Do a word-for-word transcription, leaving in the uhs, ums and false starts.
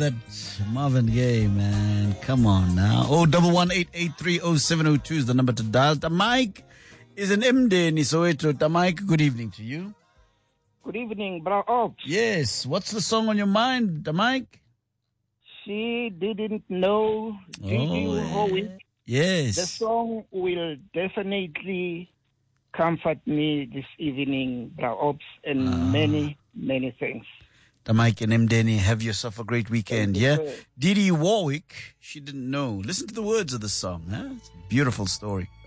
that Marvin Gaye, man. Come on now. Oh, double one eight eight three oh seven oh two is the number to dial. Mike is an M D in Soweto. Mike, good evening to you. Good evening, bro. Ops. Yes. What's the song on your mind, Mike? She didn't know. Did Oh, you know it? Yes. The song will definitely comfort me this evening, bro. Ops, and Ah. many, many things. Mike and Mdeni, have yourself a great weekend, Thank you, yeah? sir. Didi Warwick, she didn't know. Listen to the words of the song, huh? It's a beautiful story.